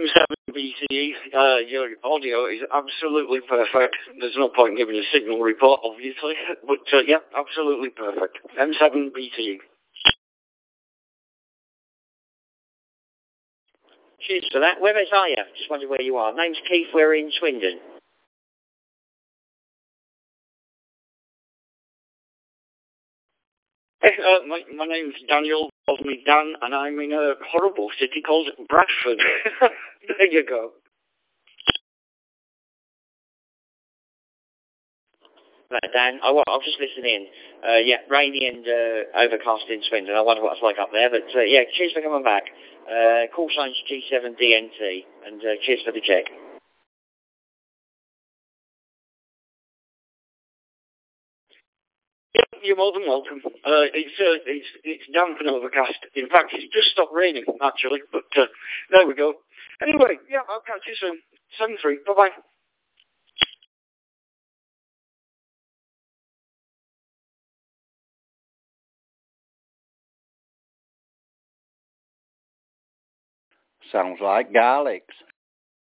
M7BTE, your audio is absolutely perfect. There's no point giving a signal report, obviously, but yeah, absolutely perfect. M7BTE. Cheers for that. Whereabouts are you? Just wondering where you are. Name's Keith, we're in Swindon. My name's Daniel, calls me Dan, and I'm in a horrible city called Bradford. There you go. Right, Dan, I was just listening in. Yeah, rainy and overcast in Swindon. I wonder what it's like up there, but yeah, cheers for coming back. Call signs G7DNT, and cheers for the check. Yeah, you're more than welcome. It's damp and overcast. In fact, it's just stopped raining, actually, but there we go. Anyway, yeah, I'll catch you soon. 7-3, bye-bye. Sounds like garlics.